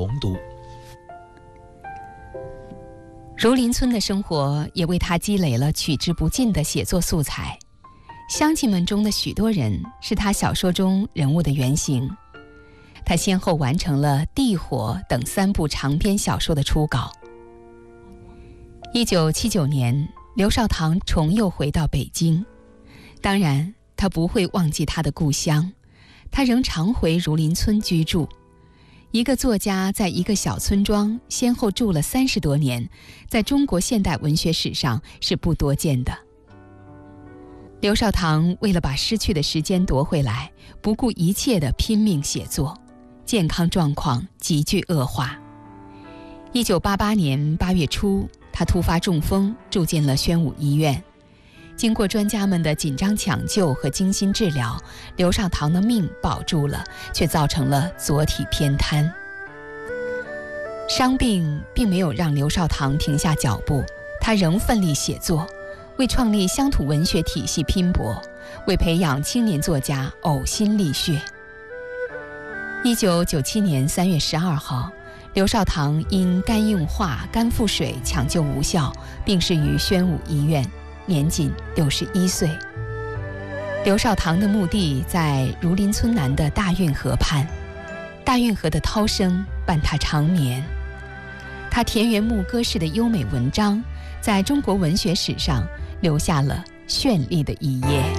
重读。 儒林村的生活也为他积累了取之不尽的写作素材。乡亲们中的许多人是他小说中人物的原型。他先后完成了《地火》等3部长篇小说的初稿。1979年，刘少棠重又回到北京。当然，他不会忘记他的故乡，他仍常回儒林村居住。一个作家在一个小村庄先后住了30多年，在中国现代文学史上是不多见的。刘少棠为了把失去的时间夺回来，不顾一切地拼命写作，健康状况急剧恶化。1988年8月初，他突发中风，住进了宣武医院。经过专家们的紧张抢救和精心治疗，刘少棠的命保住了，却造成了左体偏瘫。伤病并没有让刘少棠停下脚步，他仍奋力写作，为创立乡土文学体系拼搏，为培养青年作家呕心沥血。1997年3月12号，刘少棠因肝硬化、肝腹水抢救无效，病逝于宣武医院，年仅61岁。刘少棠的墓地在儒林村南的大运河畔，大运河的涛声伴他长眠。他田园牧歌式的优美文章，在中国文学史上留下了绚丽的一页。